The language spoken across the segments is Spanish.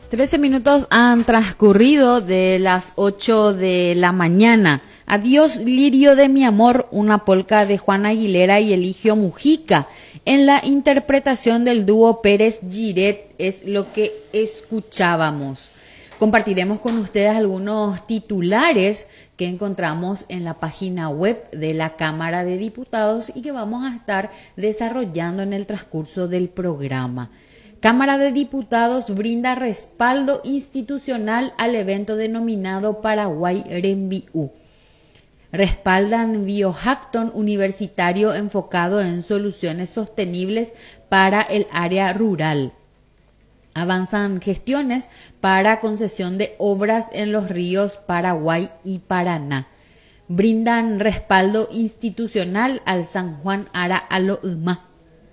13 minutos han transcurrido de las 8 de la mañana. Adiós, lirio de mi amor, una polca de Juan Aguilera y Eligio Mujica. En la interpretación del dúo Pérez Giret es lo que escuchábamos. Compartiremos con ustedes algunos titulares que encontramos en la página web de la Cámara de Diputados y que vamos a estar desarrollando en el transcurso del programa. Cámara de Diputados brinda respaldo institucional al evento denominado Paraguay Renbiu. Respaldan biohackathon universitario enfocado en soluciones sostenibles para el área rural. Avanzan gestiones para concesión de obras en los ríos Paraguay y Paraná. Brindan respaldo institucional al San Juan Ara Alouma.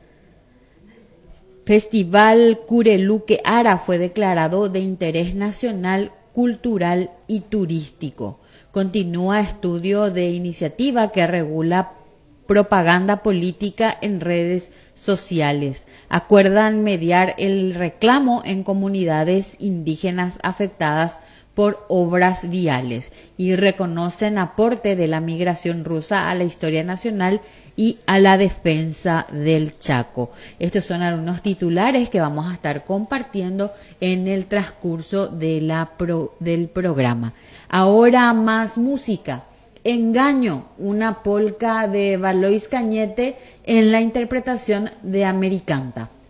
Festival Cureluque Ara fue declarado de interés nacional, cultural y turístico. Continúa estudio de iniciativa que regula propaganda política en redes sociales. Acuerdan mediar el reclamo en comunidades indígenas afectadas por obras viales y reconocen aporte de la migración rusa a la historia nacional y a la defensa del Chaco. Estos son algunos titulares que vamos a estar compartiendo en el transcurso de del programa. Ahora más música. Engaño, una polca de Valois Cañete en la interpretación de Americanta.